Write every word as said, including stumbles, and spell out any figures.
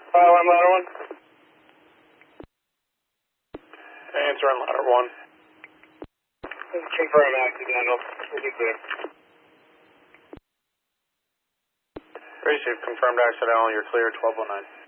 File on ladder one. Answer on ladder one. Confirm accidental. We'll be clear. Receive confirmed accidental. You're clear. twelve oh nine.